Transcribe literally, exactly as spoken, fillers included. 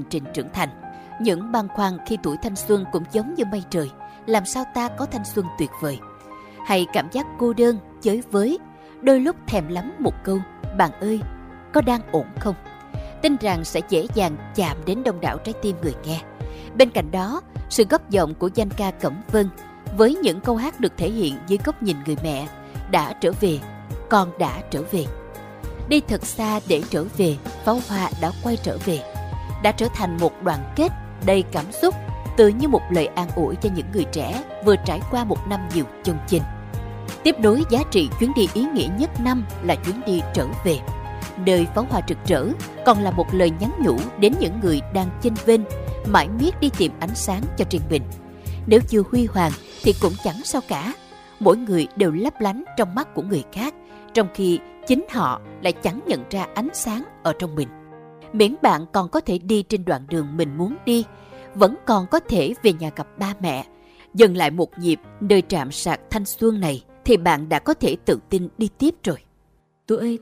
trình trưởng thành. Những băn khoăn khi tuổi thanh xuân cũng giống như mây trời, làm sao ta có thanh xuân tuyệt vời. Hay cảm giác cô đơn, chới với, đôi lúc thèm lắm một câu, bạn ơi, có đang ổn không? Tin rằng sẽ dễ dàng chạm đến đông đảo trái tim người nghe. Bên cạnh đó, sự góp giọng của danh ca Cẩm Vân với những câu hát được thể hiện dưới góc nhìn người mẹ, đã trở về, con đã trở về. Đi thật xa để trở về, pháo hoa đã quay trở về, đã trở thành một đoạn kết đầy cảm xúc, tự như một lời an ủi cho những người trẻ vừa trải qua một năm nhiều chông chênh. Tiếp nối giá trị chuyến đi ý nghĩa nhất năm là chuyến đi trở về, nơi pháo hoa rực rỡ, còn là một lời nhắn nhủ đến những người đang chênh vênh, mãi miết đi tìm ánh sáng cho riêng mình. Nếu chưa huy hoàng thì cũng chẳng sao cả, mỗi người đều lấp lánh trong mắt của người khác, trong khi chính họ lại chẳng nhận ra ánh sáng ở trong mình. Miễn bạn còn có thể đi trên đoạn đường mình muốn đi, vẫn còn có thể về nhà gặp ba mẹ, dừng lại một nhịp nơi trạm sạc thanh xuân này, thì bạn đã có thể tự tin đi tiếp rồi. Tuổi